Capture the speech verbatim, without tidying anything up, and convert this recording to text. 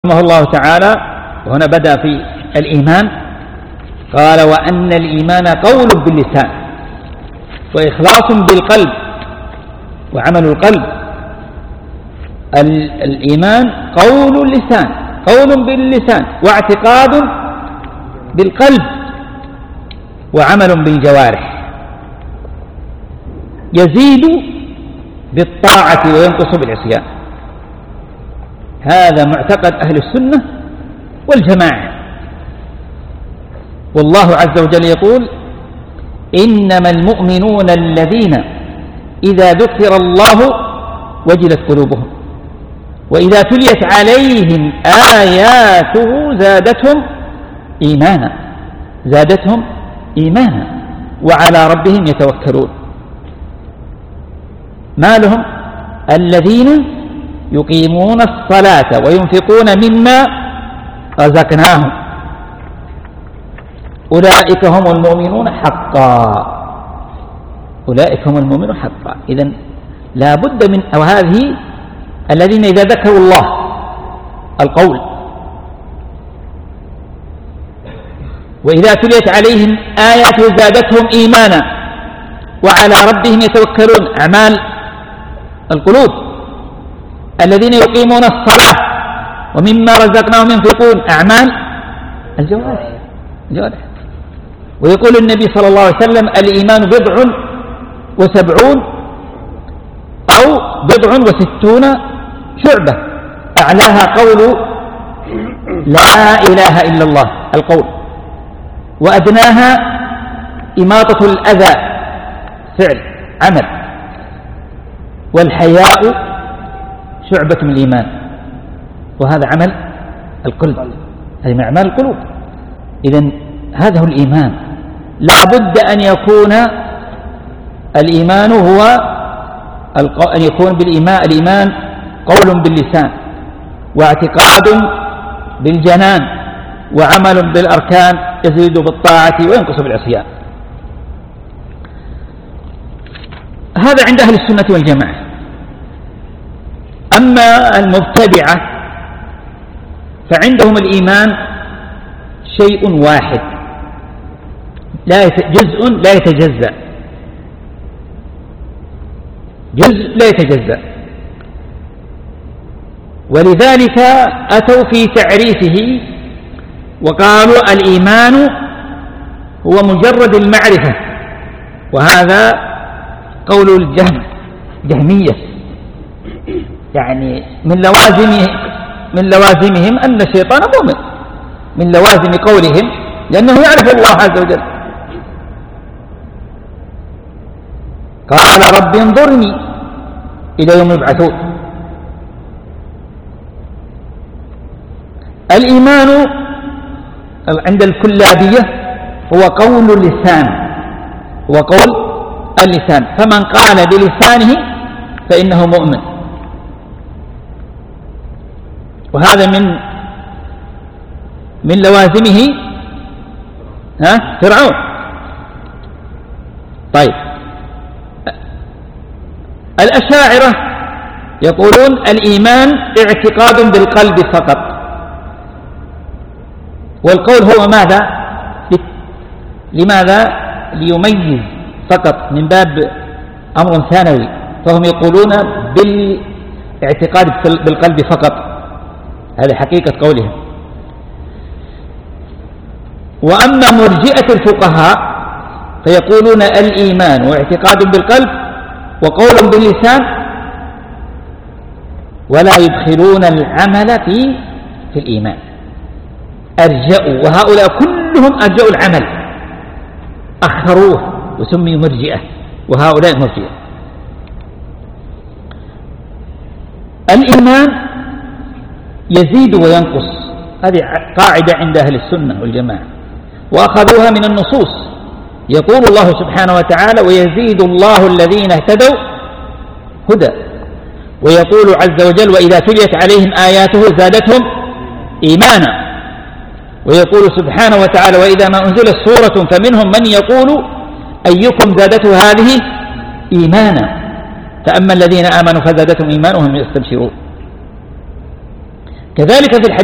رحمه الله تعالى، وهنا بدأ في الإيمان، قال: وأن الإيمان قول باللسان وإخلاص بالقلب وعمل القلب. الإيمان قول اللسان، قول باللسان واعتقاد بالقلب وعمل بالجوارح، يزيد بالطاعة وينقص بالعصيان. هذا معتقد أهل السنة والجماعة. والله عز وجل يقول: إنما المؤمنون الذين إذا ذكر الله وجلت قلوبهم وإذا تليت عليهم آياته زادتهم إيمانا زادتهم إيمانا وعلى ربهم يتوكلون. ما لهم؟ الذين يقيمون الصلاة وينفقون مما رزقناهم أولئك هم المؤمنون حقا أولئك هم المؤمنون حقا. إذن لا بد من أو هذه الذين إذا ذكروا الله القول وإذا تليت عليهم آياته زادتهم إيمانا وعلى ربهم يتوكلون، أعمال القلوب. الذين يقيمون الصلاة ومما رزقناهم ينفقون، أعمال الجوارح الجوارح. ويقول النبي صلى الله عليه وسلم: الإيمان بضع وسبعون أو بضع وستون شعبة، أعلاها قول لا إله إلا الله القول، وأدناها إماطة الأذى فعل عمل، والحياء شعبة من الإيمان، وهذا عمل القلب، هذه من أعمال القلوب. إذن هذا هو الإيمان. لا بد أن يكون الإيمان هو أن يكون بالإيمان الإيمان قول باللسان واعتقاد بالجنان وعمل بالأركان، يزيد بالطاعة وينقص بالعصيان. هذا عند أهل السنة والجماعة. أما المبتدعة فعندهم الإيمان شيء واحد، لا جزء لا يتجزأ، جزء لا يتجزأ. ولذلك أتوا في تعريفه وقالوا: الإيمان هو مجرد المعرفة. وهذا قول الجهم جهمية، يعني من لوازمه من لوازمهم أن الشيطان مؤمن، من لوازم قولهم، لأنه يعرف الله عز وجل. قال: رب انظرني إلى يوم يبعثون. الإيمان عند الكلابية هو قول اللسان، هو قول اللسان، فمن قال بلسانه فإنه مؤمن. وهذا من من لوازمه ها فرعون. طيب، الأشاعرة يقولون الإيمان اعتقاد بالقلب فقط، والقول هو ماذا؟ لماذا؟ ليميز فقط من باب أمر ثانوي، فهم يقولون بالاعتقاد بالقلب فقط، هذه حقيقة قولهم. وأما مرجئة الفقهاء فيقولون الإيمان واعتقاد بالقلب وقول باللسان، ولا يدخلون العمل في في الإيمان، أرجأوا. وهؤلاء كلهم أرجأوا العمل، أخروه وسمي مرجئة، وهؤلاء مرجئة. الإيمان يزيد وينقص، هذه قاعدة عند أهل السنة والجماعة، وأخذوها من النصوص. يقول الله سبحانه وتعالى: ويزيد الله الذين اهتدوا هدى. ويقول عز وجل: وإذا تليت عليهم آياته زادتهم إيمانا. ويقول سبحانه وتعالى: وإذا ما أنزلت سورة فمنهم من يقول أيكم زادته هذه إيمانا، فأما الذين آمنوا فزادتهم إيمانهم يستبشرون. كذلك في الحديث